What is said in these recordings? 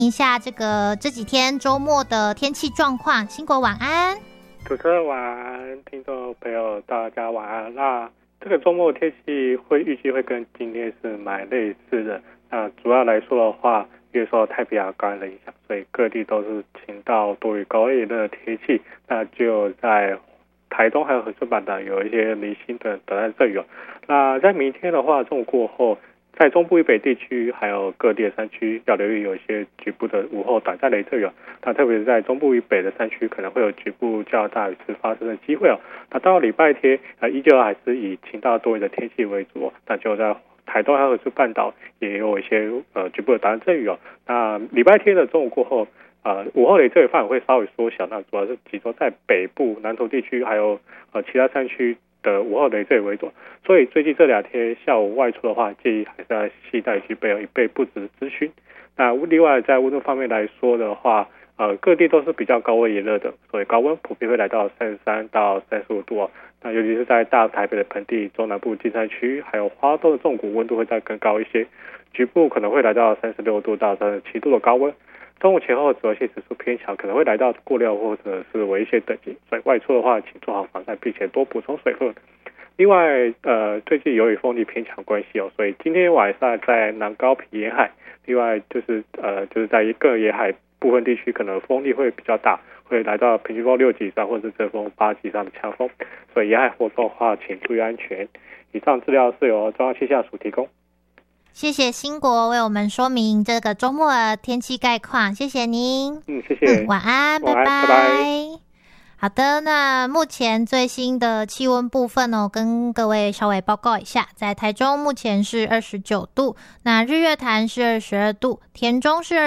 一下这几天周末的天气状况。兴国晚安。 主持人晚安，听众朋友大家晚安。那这个周末天气预计会跟今天是蛮类似的。那主要来说的话，因为受太平洋高压的影响，所以各地都是晴到多云高温炎热的天气。那就在台东还有恒春半岛有一些零星的短暂阵雨。那在明天的话，中午过后，在中部以北地区还有各地的山区要留意有一些局部的午后短暂雷阵雨。那特别是在中部以北的山区可能会有局部较大雨势发生的机会。那到礼拜天依旧还是以晴到多云的天气为主。那就在台东还有恒春半岛也有一些局部的短暂阵雨。那礼拜天的中午过后午后雷阵雨范围会稍微缩小，那主要是集中在北部南投地区还有其他山区的午后雷阵雨为主。所以最近这2天下午外出的话，建议还是要携带具备以备不时之需。那另外在温度方面来说的话，各地都是比较高温炎热的，所以高温普遍会来到33到35度。那尤其是在大台北的盆地、中南部金山区还有花东的纵谷，温度会再更高一些，局部可能会来到36度到37度的高温。中午前后紫外线指数偏强，可能会来到过量或者是危险等级，所以外出的话请做好防晒，并且多补充水分。另外最近由于风力偏强关系所以今天晚上在南高屏沿海，另外就是在各沿海部分地区可能风力会比较大，会来到平均风6级以上或者是阵风8级以上的强风，所以沿海活动的话请注意安全。以上资料是由中央气象署提供。 谢谢兴国为我们说明这个周末的天气概况，谢谢您。 谢谢。 晚安，拜拜。好的，那目前最新的气温部分跟各位稍微报告一下。在台中目前是29度，那日月潭是22度，田中是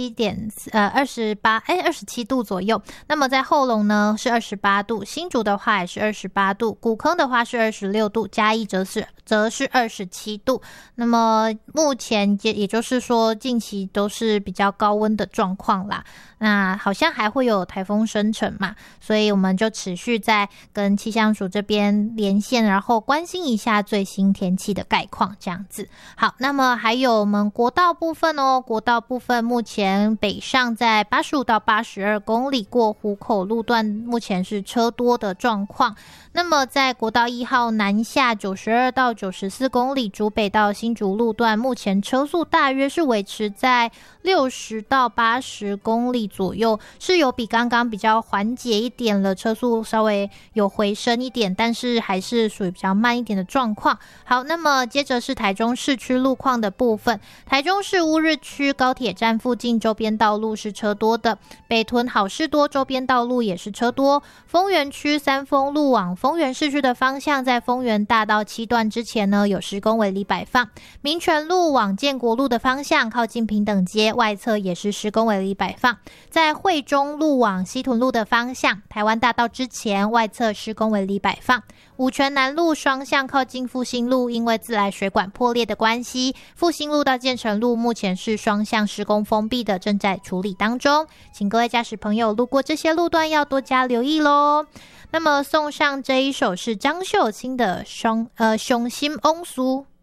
27度左右。那么在后龙呢是28度，新竹的话也是28度，古坑的话是26度，嘉义则是27度。那么目前也就是说近期都是比较高温的状况啦。那好像还会有台风生成嘛，所以我们就持续在跟气象署这边连线，然后关心一下最新天气的概况这样子。好，那么还有我们国道部分国道部分目前北上在85到82公里过湖口路段目前是车多的状况。那么在国道1号南下92到94公里竹北到新竹路段，目前车速大约是维持在60到80公里左右，是有比刚刚比较缓解一点了，车速稍微有回升一点，但是还是属于比较慢一点的状况。好，那么接着是台中市区路况的部分。台中市乌日区高铁站附近周边道路是车多的，北屯好事多周边道路也是车多。丰原区三丰路往丰原市区的方向，在丰原大道7段之前呢有施工围篱摆放。民权路往建国路的方向，靠近平等街外侧也是施工围篱摆放。在惠中路往西屯路的方向，台湾大道之前外侧施工围篱摆放。五权南路双向靠近复兴路，因为自来水管破裂的关系，复兴路到建成路目前是双向施工封闭的，正在处理当中，请各位驾驶朋友路过这些路段要多加留意咯。那么送上这一首是张秀清的雄心翁苏。